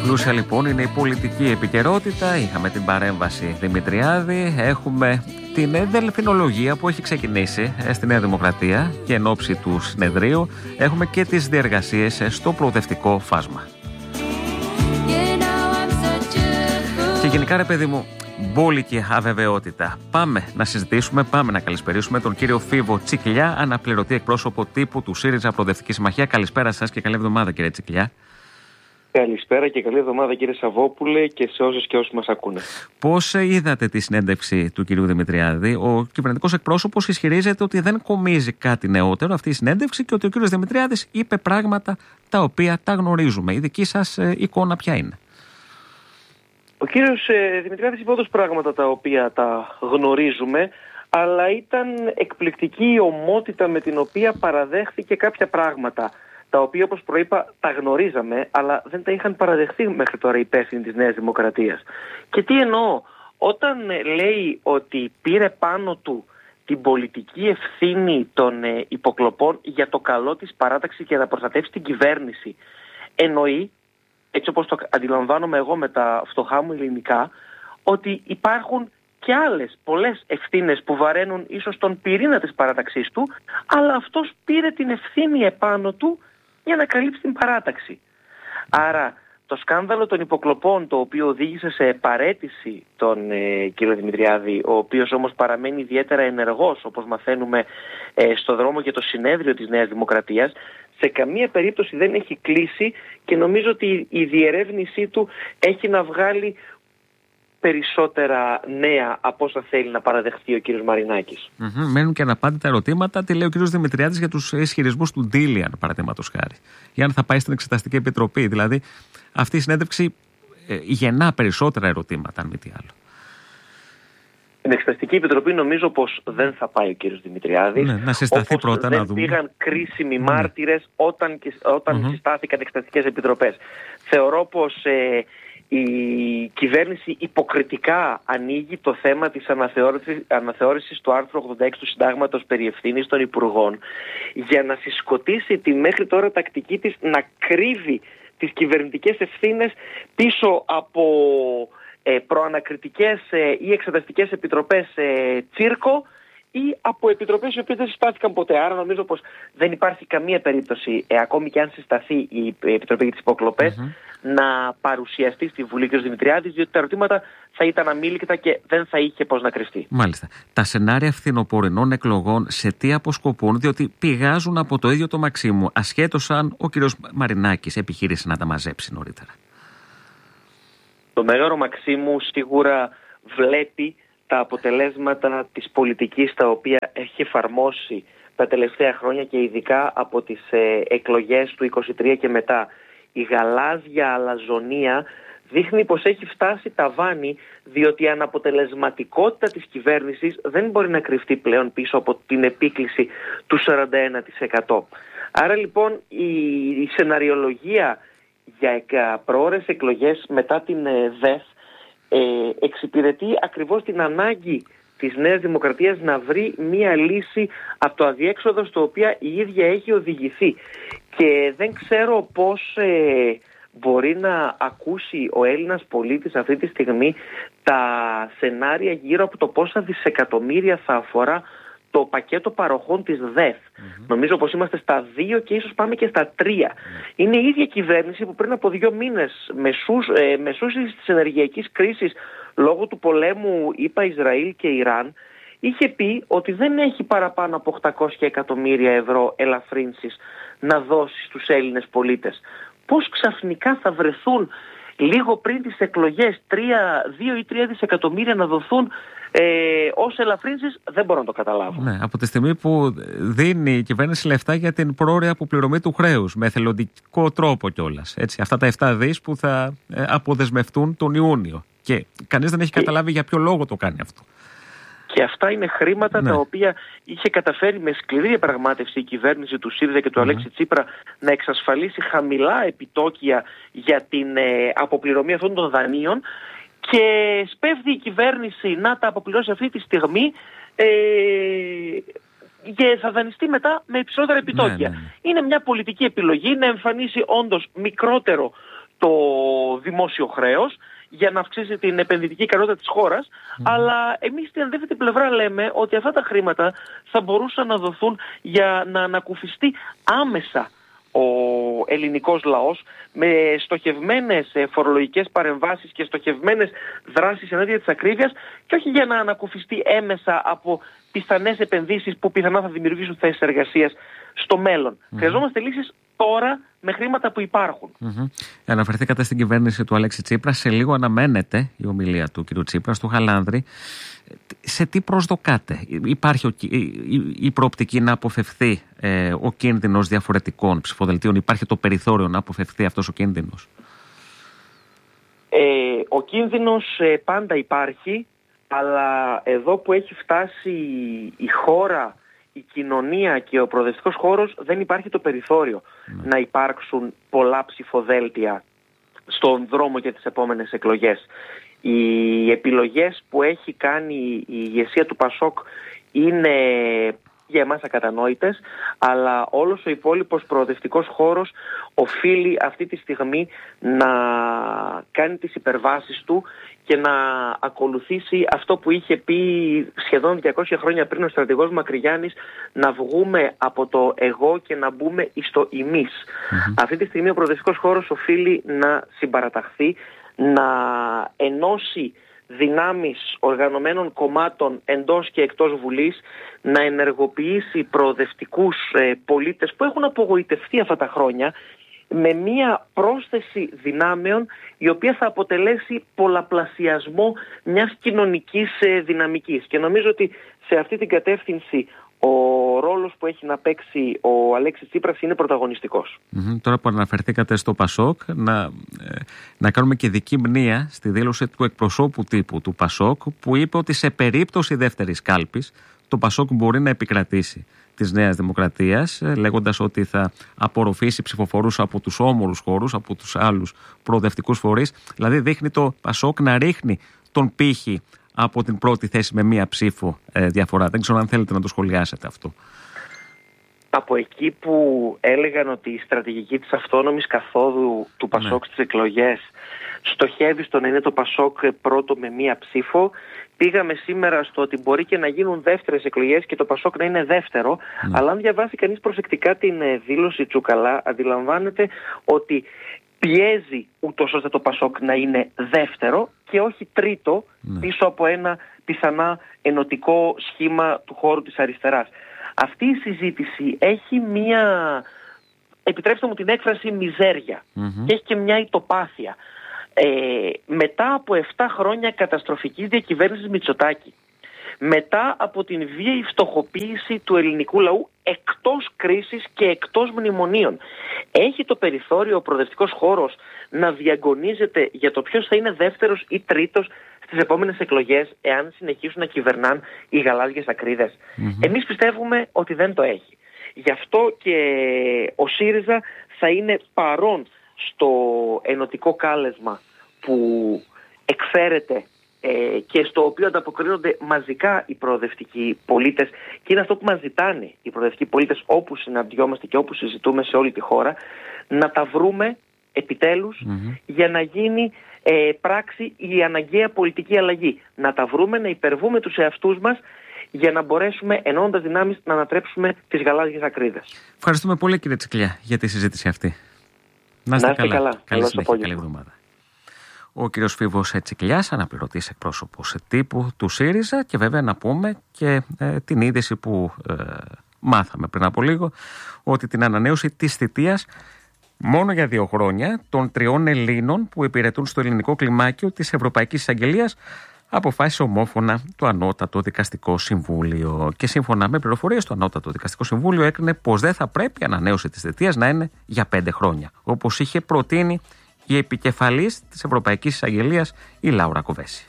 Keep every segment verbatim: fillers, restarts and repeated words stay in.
Πλούσια λοιπόν είναι η πολιτική επικαιρότητα. Είχαμε την παρέμβαση Δημητριάδη. Έχουμε την δελφινολογία που έχει ξεκινήσει στη Νέα Δημοκρατία και εν ώψη του συνεδρίου. Έχουμε και τις διεργασίες στο προοδευτικό φάσμα. Και γενικά, ρε παιδί μου, μπόλικη αβεβαιότητα. Πάμε να συζητήσουμε, πάμε να καλησπερίσουμε τον κύριο Φίβο Τσικλιά, αναπληρωτή εκπρόσωπο τύπου του ΣΥΡΙΖΑ Προοδευτική Συμμαχία. Καλησπέρα σας και καλή εβδομάδα, κύριε Τσικλιά. Καλησπέρα και καλή εβδομάδα, κύριε Σαββόπουλε, και σε όσους και όσους μας ακούνε. Πώς είδατε τη συνέντευξη του κυρίου Δημητριάδη? Ο κυβερνητικός εκπρόσωπος ισχυρίζεται ότι δεν κομίζει κάτι νεότερο αυτή η συνέντευξη και ότι ο κύριος Δημητριάδης είπε πράγματα τα οποία τα γνωρίζουμε. Η δική σας εικόνα ποια είναι? Ο κύριος ε, Δημητριάδης είπε όντως πράγματα τα οποία τα γνωρίζουμε, αλλά ήταν εκπληκτική η ομότητα με την οποία παραδέχθηκε κάποια πράγματα, τα οποία, όπως προείπα, τα γνωρίζαμε, αλλά δεν τα είχαν παραδεχθεί μέχρι τώρα οι υπεύθυνοι της Νέας Δημοκρατίας. Και τι εννοώ? Όταν λέει ότι πήρε πάνω του την πολιτική ευθύνη των ε, υποκλοπών για το καλό της παράταξης και να προστατεύσει την κυβέρνηση, εννοεί, έτσι όπως το αντιλαμβάνομαι εγώ με τα φτωχά μου ελληνικά, ότι υπάρχουν και άλλες πολλές ευθύνες που βαραίνουν ίσως τον πυρήνα της παράταξής του, αλλά αυτός πήρε την ευθύνη επάνω του για να καλύψει την παράταξη. Άρα το σκάνδαλο των υποκλοπών, το οποίο οδήγησε σε παραίτηση τον ε, κύριο Δημητριάδη, ο οποίος όμως παραμένει ιδιαίτερα ενεργός, όπως μαθαίνουμε ε, στο δρόμο για το συνέδριο της Νέας Δημοκρατίας, σε καμία περίπτωση δεν έχει κλείσει και νομίζω ότι η διερεύνησή του έχει να βγάλει περισσότερα νέα από όσα θέλει να παραδεχτεί ο κύριος Μαρινάκης. Mm-hmm. Μένουν και αναπάντητα ερωτήματα. Τι λέει ο κύριος Δημητριάδης για τους ισχυρισμούς του Ντίλιαν, παραδείγματος χάρη, για αν θα πάει στην Εξεταστική Επιτροπή? Δηλαδή, αυτή η συνέντευξη ε, γεννά περισσότερα ερωτήματα, αν μη τι άλλο. Στην Εξεταστική Επιτροπή νομίζω πως δεν θα πάει ο κύριος Δημητριάδης. Ναι, να συσταθεί πρώτα, δεν να δούμε. Πήγαν κρίσιμοι ναι. μάρτυρες όταν, όταν mm-hmm. συστάθηκαν εξεταστικές επιτροπές. Θεωρώ πως ε, η κυβέρνηση υποκριτικά ανοίγει το θέμα της αναθεώρησης, αναθεώρησης του άρθρου ογδόντα έξι του Συντάγματος περί ευθύνης των Υπουργών, για να συσκοτήσει τη μέχρι τώρα τακτική της να κρύβει τις κυβερνητικές ευθύνες πίσω από ε, προανακριτικές ε, ή εξεταστικές επιτροπές ε, τσίρκο, ή από επιτροπές οι οποίες δεν συστάθηκαν ποτέ. Άρα νομίζω πως δεν υπάρχει καμία περίπτωση, ε, ακόμη και αν συσταθεί η Επιτροπή για τις Υποκλοπές, mm-hmm. να παρουσιαστεί στη Βουλή κ. Δημητριάδης, διότι τα ερωτήματα θα ήταν αμήλικτα και δεν θα είχε πώς να κρυφτεί. Μάλιστα. Τα σενάρια φθινοπορεινών εκλογών σε τι αποσκοπούν? Διότι πηγάζουν από το ίδιο το Μαξίμου, ασχέτως αν ο κ. Μαρινάκης επιχείρησε να τα μαζέψει νωρίτερα. Το Μέγαρο Μαξίμου σίγουρα βλέπει τα αποτελέσματα της πολιτικής τα οποία έχει εφαρμόσει τα τελευταία χρόνια και ειδικά από τις ε, εκλογές του είκοσι τρία και μετά. Η γαλάζια αλαζονία δείχνει πως έχει φτάσει ταβάνι, διότι η αναποτελεσματικότητα της κυβέρνησης δεν μπορεί να κρυφτεί πλέον πίσω από την επίκληση του σαράντα ένα τοις εκατό. Άρα λοιπόν η, η σεναριολογία για προώρες εκλογές μετά την ε, ΔΕΘ Ε, εξυπηρετεί ακριβώς την ανάγκη της Νέας Δημοκρατίας να βρει μία λύση από το αδιέξοδο στο οποίο η ίδια έχει οδηγηθεί. Και δεν ξέρω πώς ε, μπορεί να ακούσει ο Έλληνας πολίτης αυτή τη στιγμή τα σενάρια γύρω από το πόσα δισεκατομμύρια θα αφορά το πακέτο παροχών της ΔΕΘ. Mm-hmm. Νομίζω πως είμαστε στα δύο και ίσως πάμε και στα τρία. Mm-hmm. Είναι η ίδια κυβέρνηση που πριν από δύο μήνες μεσούς, ε, μεσούσης της ενεργειακής κρίσης λόγω του πολέμου ΗΠΑ, Ισραήλ και Ιράν, είχε πει ότι δεν έχει παραπάνω από οκτακόσια εκατομμύρια ευρώ ελαφρύνσεις να δώσει στους Έλληνες πολίτες. Πώς ξαφνικά θα βρεθούν λίγο πριν τις εκλογές δύο ή τρία δισεκατομμύρια να δοθούν ε, ως ελαφρύνσεις? Δεν μπορώ να το καταλάβω. Ναι, από τη στιγμή που δίνει η κυβέρνηση λεφτά για την πρόωρη αποπληρωμή του χρέους με εθελοντικό τρόπο κιόλας. Έτσι, αυτά τα επτά δις που θα ε, αποδεσμευτούν τον Ιούνιο. Και κανείς δεν έχει καταλάβει για ποιο λόγο το κάνει αυτό. Και αυτά είναι χρήματα ναι. τα οποία είχε καταφέρει με σκληρή διαπραγμάτευση η κυβέρνηση του ΣΥΡΙΖΑ και του mm-hmm. Αλέξη Τσίπρα να εξασφαλίσει χαμηλά επιτόκια για την ε, αποπληρωμή αυτών των δανείων, και σπέβδει η κυβέρνηση να τα αποπληρώσει αυτή τη στιγμή ε, και θα δανειστεί μετά με υψηλότερα επιτόκια. Ναι, ναι, ναι. Είναι μια πολιτική επιλογή να εμφανίσει όντως μικρότερο το δημόσιο χρέος, για να αυξήσει την επενδυτική ικανότητα της χώρας, mm. αλλά εμείς στην αντίθετη πλευρά λέμε ότι αυτά τα χρήματα θα μπορούσαν να δοθούν για να ανακουφιστεί άμεσα ο ελληνικός λαός με στοχευμένες φορολογικές παρεμβάσεις και στοχευμένες δράσεις ενάντια της ακρίβειας, και όχι για να ανακουφιστεί έμεσα από πιθανές επενδύσεις που πιθανά θα δημιουργήσουν θέσεις εργασίας στο μέλλον. Mm. Χρειαζόμαστε λύσεις τώρα με χρήματα που υπάρχουν. Mm-hmm. Αναφερθήκατε στην κυβέρνηση του Αλέξη Τσίπρα. Σε λίγο αναμένεται η ομιλία του κ. Τσίπρα στο Χαλάνδρη. Σε τι προσδοκάτε? Υπάρχει ο, η, η, η προοπτική να αποφευθεί ε, ο κίνδυνος διαφορετικών ψηφοδελτίων? Υπάρχει το περιθώριο να αποφευθεί αυτός ο κίνδυνος? Ε, ο κίνδυνος ε, πάντα υπάρχει, αλλά εδώ που έχει φτάσει η χώρα, η κοινωνία και ο προοδευτικός χώρος, δεν υπάρχει το περιθώριο mm. να υπάρξουν πολλά ψηφοδέλτια στον δρόμο για τις επόμενες εκλογές. Οι επιλογές που έχει κάνει η ηγεσία του Πασόκ είναι για εμάς ακατανόητες, αλλά όλος ο υπόλοιπος προοδευτικός χώρος οφείλει αυτή τη στιγμή να κάνει τις υπερβάσεις του και να ακολουθήσει αυτό που είχε πει σχεδόν διακόσια χρόνια πριν ο στρατηγός Μακρυγιάννης, να βγούμε από το εγώ και να μπούμε στο εμείς. Mm-hmm. Αυτή τη στιγμή ο προοδευτικός χώρος οφείλει να συμπαραταχθεί, να ενώσει δυνάμεις οργανωμένων κομμάτων εντός και εκτός Βουλής, να ενεργοποιήσει προοδευτικούς ε, πολίτες που έχουν απογοητευτεί αυτά τα χρόνια, με μία πρόσθεση δυνάμεων η οποία θα αποτελέσει πολλαπλασιασμό μιας κοινωνικής ε, δυναμικής. Και νομίζω ότι σε αυτή την κατεύθυνση ο ρόλος που έχει να παίξει ο Αλέξης Τσίπρας είναι πρωταγωνιστικός. Mm-hmm. Τώρα που αναφερθήκατε στο Πασόκ, να, να κάνουμε και δική μνήα στη δήλωση του εκπροσώπου τύπου του Πασόκ, που είπε ότι σε περίπτωση δεύτερης κάλπης το Πασόκ μπορεί να επικρατήσει της Νέας Δημοκρατίας, λέγοντας ότι θα απορροφήσει ψηφοφορούς από τους όμορους χώρους, από τους άλλους προοδευτικούς φορείς. Δηλαδή δείχνει το Πασόκ να ρίχνει τον πύχη από την πρώτη θέση με μία ψήφο ε, διαφορά. Δεν ξέρω αν θέλετε να το σχολιάσετε αυτό. Από εκεί που έλεγαν ότι η στρατηγική της αυτόνομης καθόδου του Πασόκ ναι. στις εκλογές στοχεύει στο να είναι το Πασόκ πρώτο με μία ψήφο, πήγαμε σήμερα στο ότι μπορεί και να γίνουν δεύτερες εκλογές και το Πασόκ να είναι δεύτερο, ναι. αλλά αν διαβάσει κανείς προσεκτικά την δήλωση Τσουκαλά, αντιλαμβάνεται ότι πιέζει ούτως ώστε το Πασόκ να είναι δεύτερο και όχι τρίτο, ναι. πίσω από ένα πιθανά ενωτικό σχήμα του χώρου της αριστεράς. Αυτή η συζήτηση έχει μία, επιτρέψτε μου την έκφραση, μιζέρια mm-hmm. και έχει και μια ητοπάθεια. Ε, μετά από επτά χρόνια καταστροφικής διακυβέρνησης Μητσοτάκη, μετά από την βίαιη φτωχοποίηση του ελληνικού λαού εκτός κρίσης και εκτός μνημονίων, έχει το περιθώριο ο προοδευτικός χώρος να διαγωνίζεται για το ποιος θα είναι δεύτερος ή τρίτος στις επόμενες εκλογές, εάν συνεχίσουν να κυβερνάν οι γαλάζιες ακρίδες? Mm-hmm. Εμείς πιστεύουμε ότι δεν το έχει. Γι' αυτό και ο ΣΥΡΙΖΑ θα είναι παρόν στο ενωτικό κάλεσμα που εκφέρεται ε, και στο οποίο ανταποκρίνονται μαζικά οι προοδευτικοί πολίτες, και είναι αυτό που μας ζητάνε οι προοδευτικοί πολίτες όπου συναντιόμαστε και όπου συζητούμε σε όλη τη χώρα, να τα βρούμε επιτέλους mm-hmm. για να γίνει ε, πράξη η αναγκαία πολιτική αλλαγή. Να τα βρούμε, να υπερβούμε τους εαυτούς μας για να μπορέσουμε ενώνοντας δυνάμεις να ανατρέψουμε τις γαλάζιες ακρίδες. Ευχαριστούμε πολύ, κύριε Τσικλιά, για τη συζήτηση αυτή. Να είστε, να είστε καλά. καλά. Καλή συνέχεια, καλή εβδομάδα. Ο κύριος Φίβος Τσικλιάς, αναπληρωτής εκπρόσωπος τύπου του ΣΥΡΙΖΑ, και βέβαια να πούμε και ε, την είδηση που ε, μάθαμε πριν από λίγο, ότι την ανανέωση της θητείας μόνο για δύο χρόνια των τριών Ελλήνων που υπηρετούν στο ελληνικό κλιμάκιο της Ευρωπαϊκής Εισαγγελίας αποφάσισε ομόφωνα το Ανώτατο Δικαστικό Συμβούλιο. Και σύμφωνα με πληροφορίες, το Ανώτατο Δικαστικό Συμβούλιο έκρινε πως δεν θα πρέπει η ανανέωση της θητείας να είναι για πέντε χρόνια, όπως είχε προτείνει η επικεφαλής της Ευρωπαϊκής Εισαγγελίας, η Λάουρα Κοβέση.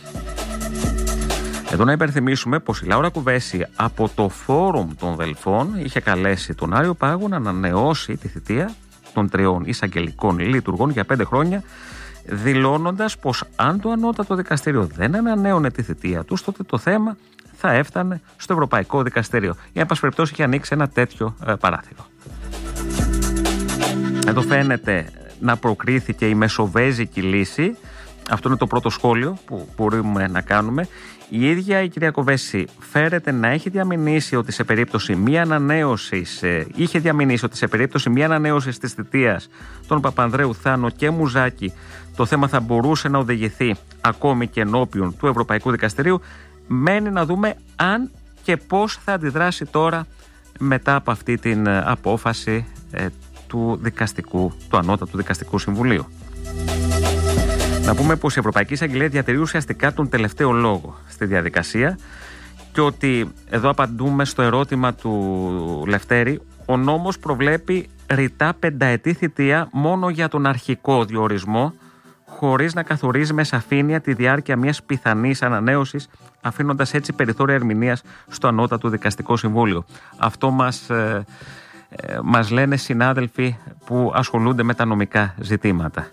Εδώ να υπενθυμίσουμε πως η Λάουρα Κοβέση από το Φόρουμ των Δελφών είχε καλέσει τον Άριο Πάγο να ανανεώσει τη θητεία των τριών εισαγγελικών λειτουργών για πέντε χρόνια, δηλώνοντας πως αν το Ανώτατο Δικαστήριο δεν ανανέωνε τη θητεία τους, τότε το θέμα θα έφτανε στο Ευρωπαϊκό Δικαστήριο. Η εν πάση περιπτώσει είχε ανοίξει ένα τέτοιο ε, παράθυρο. Εδώ φαίνεται να προκρίθηκε η μεσοβέζικη λύση. Αυτό είναι το πρώτο σχόλιο που μπορούμε να κάνουμε. Η ίδια η κυρία Κοβέση φέρεται να έχει διαμηνήσει ότι σε περίπτωση μη ανανέωσης, ε, είχε διαμηνήσει ότι σε περίπτωση μη ανανέωσης της θητείας των Παπανδρέου, Θάνο και Μουζάκη, το θέμα θα μπορούσε να οδηγηθεί ακόμη και ενώπιον του Ευρωπαϊκού Δικαστηρίου. Μένει να δούμε αν και πώς θα αντιδράσει τώρα μετά από αυτή την απόφαση ε, του δικαστικού, του Ανώτατου Δικαστικού Συμβουλίου. Να πούμε πως η Ευρωπαϊκή Εισαγγελία διατηρεί ουσιαστικά τον τελευταίο λόγο στη διαδικασία και ότι εδώ απαντούμε στο ερώτημα του Λευτέρη. Ο νόμος προβλέπει ρητά πενταετή θητεία μόνο για τον αρχικό διορισμό, χωρίς να καθορίζει με σαφήνεια τη διάρκεια μιας πιθανής ανανέωσης, αφήνοντας έτσι περιθώρια ερμηνείας στο Ανώτατο Δικαστικό Συμβούλιο. Αυτό μας, ε, ε, μας λένε συνάδελφοι που ασχολούνται με τα νομικά ζητήματα.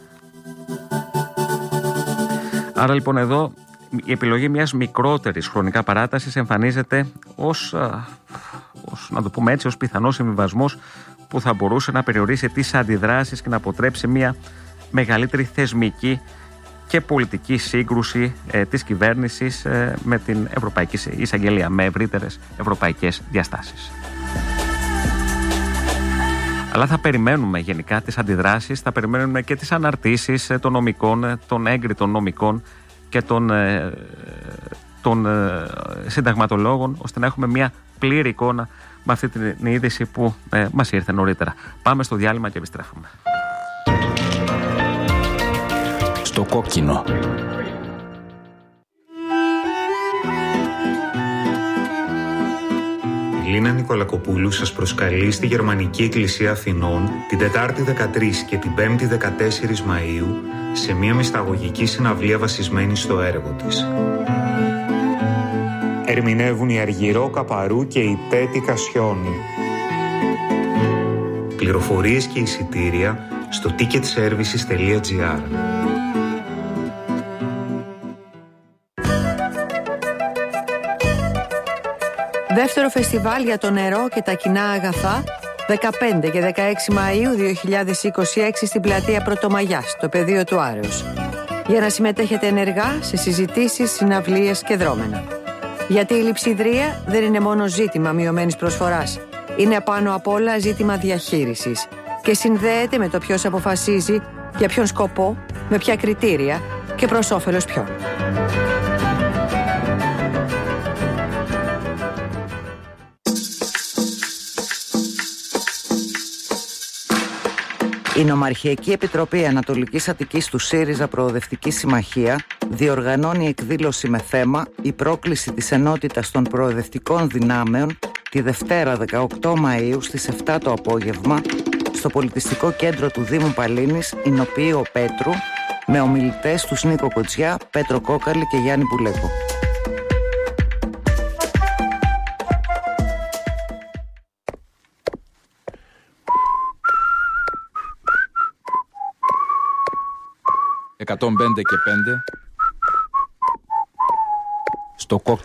Άρα λοιπόν εδώ η επιλογή μιας μικρότερης χρονικά παράτασης εμφανίζεται ως, ως, να το πούμε έτσι, ως πιθανός συμβιβασμός που θα μπορούσε να περιορίσει τις αντιδράσεις και να αποτρέψει μια μεγαλύτερη θεσμική και πολιτική σύγκρουση ε, της κυβέρνησης ε, με την Ευρωπαϊκή Εισαγγελία, με ευρύτερες ευρωπαϊκές διαστάσεις. Αλλά θα περιμένουμε γενικά τις αντιδράσεις, θα περιμένουμε και τις αναρτήσεις των νομικών, των έγκριτων νομικών και των, των συνταγματολόγων, ώστε να έχουμε μια πλήρη εικόνα με αυτή την είδηση που ε, μας ήρθε νωρίτερα. Πάμε στο διάλειμμα και επιστρέφουμε. Στο κόκκινο. Η Λίνα Νικολακοπούλου σας προσκαλεί στη Γερμανική Εκκλησία Αθηνών την Τετάρτη δεκατρείς και την Πέμπτη δεκατέσσερις Μαΐου σε μια μυσταγωγική συναυλία βασισμένη στο έργο της. Ερμηνεύουν η Αργυρό Καπαρού και η Πέτη Κασιόνη. Πληροφορίες και εισιτήρια στο ticket services τελεία gr. Δεύτερο φεστιβάλ για το νερό και τα κοινά αγαθά, δεκαπέντε και δεκαέξι Μαΐου δύο χιλιάδες είκοσι έξι στην πλατεία Πρωτομαγιάς, στο πεδίο του Άρεως. Για να συμμετέχετε ενεργά σε συζητήσεις, συναυλίες και δρόμενα. Γιατί η λειψιδρία δεν είναι μόνο ζήτημα μειωμένης προσφοράς. Είναι απάνω απ' όλα ζήτημα διαχείρισης και συνδέεται με το ποιος αποφασίζει, για ποιον σκοπό, με ποια κριτήρια και προς όφελος ποιον. Η Νομαρχιακή Επιτροπή Ανατολικής Αττικής του ΣΥΡΙΖΑ Προοδευτική Συμμαχία διοργανώνει εκδήλωση με θέμα «Η πρόκληση της ενότητας των προοδευτικών δυνάμεων» τη Δευτέρα δεκαοκτώ Μαΐου στις επτά το απόγευμα στο Πολιτιστικό Κέντρο του Δήμου Παλίνης, Ηνοποιείο Πέτρου, με ομιλητές τους Νίκο Κοτσιά, Πέτρο Κόκαλη και Γιάννη Πουλέκο. εκατόν πέντε και πέντε στο κόκκινο.